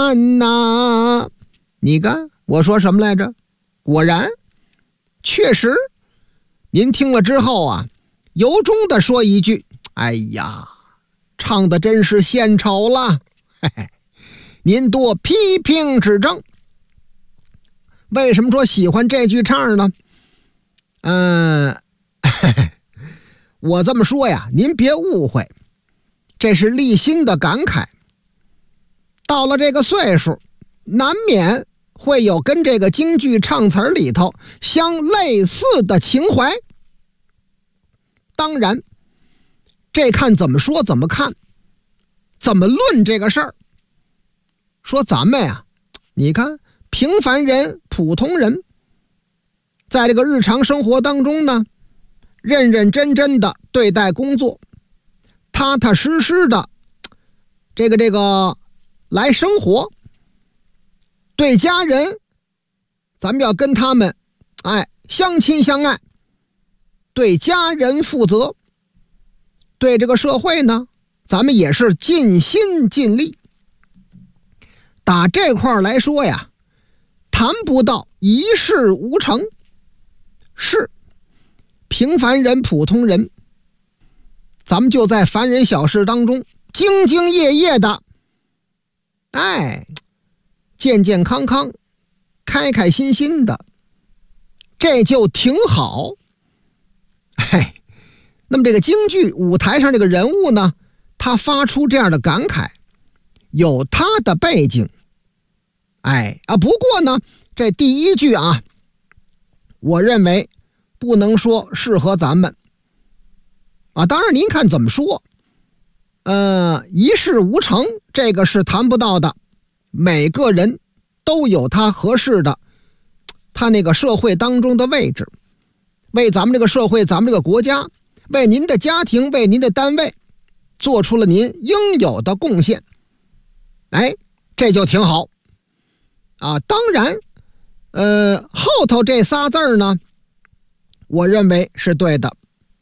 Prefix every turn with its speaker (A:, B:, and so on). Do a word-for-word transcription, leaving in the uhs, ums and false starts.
A: 难呐。你看我说什么来着？果然确实，您听了之后啊，由衷的说一句，哎呀，唱的真是献丑了，嘿嘿，您多批评指正。为什么说喜欢这句唱呢？嗯、呃，我这么说呀，您别误会，这是立心的感慨。到了这个岁数，难免会有跟这个京剧唱词里头相类似的情怀。当然，这看怎么说怎么看，怎么论这个事儿。说咱们呀，你看平凡人、普通人，在这个日常生活当中呢，认认真真的对待工作，踏踏实实的这个这个来生活，对家人咱们要跟他们哎相亲相爱，对家人负责，对这个社会呢咱们也是尽心尽力。打这块来说呀，谈不到一事无成，是平凡人、普通人，咱们就在凡人小事当中兢兢业业的，哎，健健康康、开开心心的，这就挺好。嘿，那么这个京剧舞台上这个人物呢，他发出这样的感慨，有他的背景。哎啊，不过呢，这第一句啊，我认为不能说适合咱们啊。当然您看怎么说，呃，一事无成，这个是谈不到的。每个人都有他合适的，他那个社会当中的位置，为咱们这个社会、咱们这个国家，为您的家庭、为您的单位，做出了您应有的贡献。哎，这就挺好啊。当然，呃，后头这仨字呢，我认为是对的。